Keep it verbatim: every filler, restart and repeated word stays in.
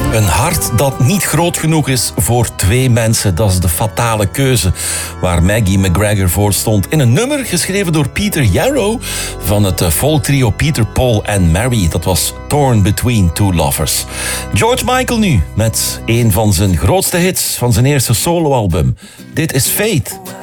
Een hart dat niet groot genoeg is voor twee mensen, dat is de fatale keuze waar Maggie McGregor voor stond. In een nummer geschreven door Peter Yarrow van het folktrio Peter, Paul and Mary. Dat was Torn Between Two Lovers. George Michael nu met een van zijn grootste hits van zijn eerste soloalbum. Dit is Fate.